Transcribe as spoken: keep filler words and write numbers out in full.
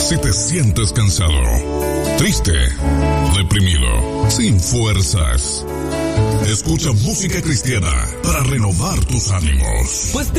Si te sientes cansado, triste, deprimido, sin fuerzas, escucha música cristiana para renovar tus ánimos. Pues